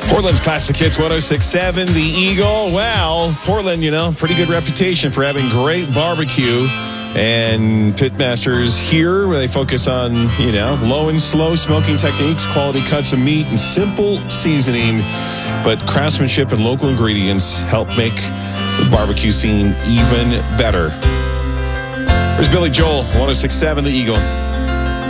Portland's Classic Hits 106.7, The Eagle. Well, Portland, pretty good reputation for having great barbecue. And Pitmasters here, where they focus on, low and slow smoking techniques, quality cuts of meat, and simple seasoning. But craftsmanship and local ingredients help make the barbecue scene even better. There's Billy Joel, 106.7, The Eagle.